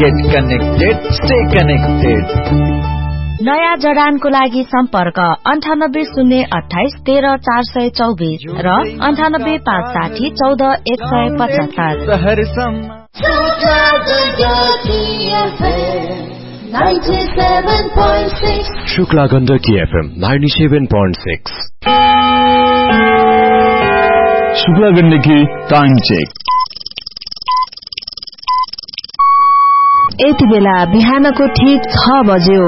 Get connected, stay connected. नयाँ जडानको लागि सम्पर्क 9808130424 र 9856140175। Shukla Gandaki FM 97.6। Shukla Gandaki time check. यति बेला बिहानको ठीक 6 बज्यो।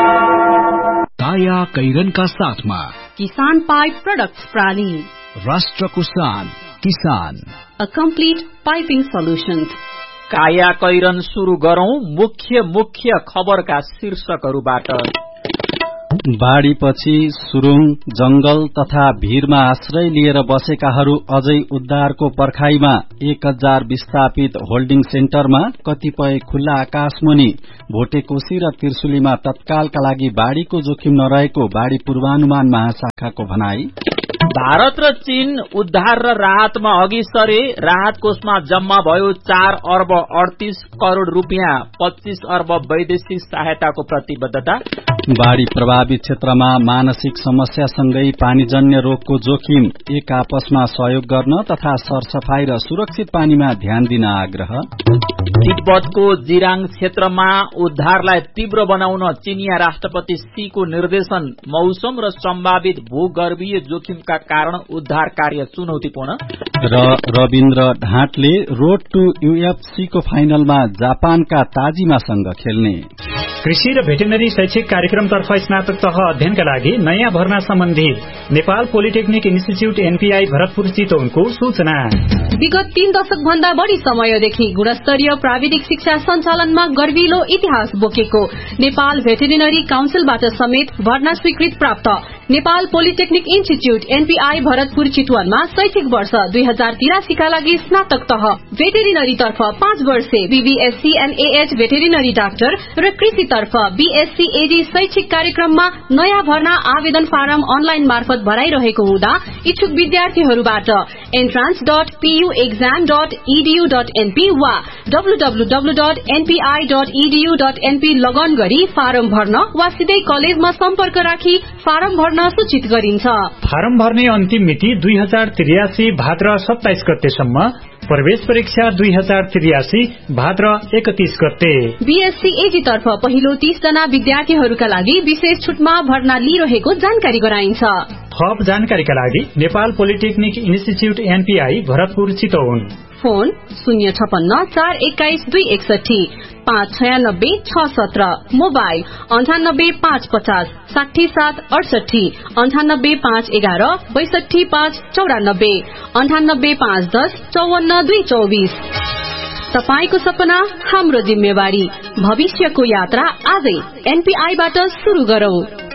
काया कैरनका साथमा किसान पाइप प्रोडक्ट्स प्राली, राष्ट्रको शान किसान, अ कम्प्लिट पाइपिङ सल्युशन्स। काया कैरन सुरु गरौं मुख्य खबरका शीर्षकहरूबाट। बाढीपछि सुरुङ, जंगल तथा भीरमा आश्रय लिएर बसेकाहरू अझै उद्धारको पर्खाईमा। 1000 विस्थापित होल्डिङ सेन्टरमा, कतिपय खुल्ला आकाशमुनि, भोटेकोशी र त्रिशुलीमा तत्कालका लागि बाढीको जोखिम नरहेको बाढी पूर्वानुमान महाशाखाको भनाई। भारत र चीन उद्धार र राहतमा अघि सरे। राहत कोषमा जम्मा भयो 4 अर्ब 38 करोड़ रूपियाँ। 25 अर्ब वैदेशिक सहायताको प्रतिबद्धता। बाढ़ी प्रभावित क्षेत्रमा मानसिक समस्यासँगै पानीजन्य रोगको जोखिम। एक आपसमा सहयोग गर्न तथा सरसफाई र सुरक्षित पानीमा ध्यान दिन आग्रह। तिब्बतको जिराङ क्षेत्रमा उद्धारलाई तीव्र बनाउन चीनिया राष्ट्रपति शीको निर्देशन। मौसम र सम्भावित भूगर्भीय जोखिमका कारण उद्धार कार्य चुनौतीपूर्ण। र रविन्द्र ढाँटले रोड टू UFC को फाइनलमा जापानका ताजिमासँग खेल्ने। कृषि र भेटेनरी शैक्षिक कार्यक्रमतर्फ स्नातक तह अध्ययनका लागि नयाँ भर्ना सम्बन्धी Nepal polytechnic institute NPI Bharatpur चितवनको सूचना। विगत 3 दशक भन्दा बढ़ी समयदेखि गुणस्तरीय प्राविधिक शिक्षा सञ्चालनमा गर्विलो इतिहास बोकेको नेपाल भेटेरिनरी काउन्सिलबाट समेत भर्ना स्वीकृत प्राप्त Nepal polytechnic institute NPI Bharatpur चितवनमा शैक्षिक वर्ष 2083 का लागि स्नातक तह भेटेरिनरी तर्फ 5 वर्षे BVSC and AH veterinary doctor र कृषि तर्फ BSc AG शैक्षिक कार्यक्रममा नयाँ भर्ना आवेदन फारम अनलाइन मार्फत भराइरहेको हुँदा इच्छुक विद्यार्थीहरूबाट entrance.puexam.edu.np वा www.npi.edu.np लगन गरी फारम भर्न वा सिधै कलेजमा सम्पर्क राखी फारम भर्न सूचित गरिन्छ। फारम भर्ने अन्तिम मिति 2083 भाद्र 27 गतेसम्म। प्रवेश परीक्षा 2083 भाद्र 31 गते। BSc AG तर्फ पहिलो 30 जना विद्यार्थीहरूका लागि विशेष छुटमा भर्ना लिइरहेको जानकारी गराइन्छ। थप जानकारीका लागि Nepal polytechnic institute NPI Bharatpur Chitwan. Phone 056-421-261 596-617। Mobile 98-550 6768 98-511 62594 98-510 54-224। तपाईको सपना हाम्रो जिम्मेवारी। भविष्यको यात्रा आजै NPI बाट सुरु गरौं।